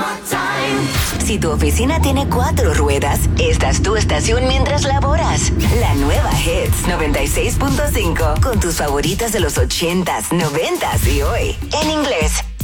Si tu oficina tiene 4 ruedas, esta es tu estación mientras laboras. La nueva Hits 96.5 con tus favoritas de los 80s, 90s y hoy. En inglés.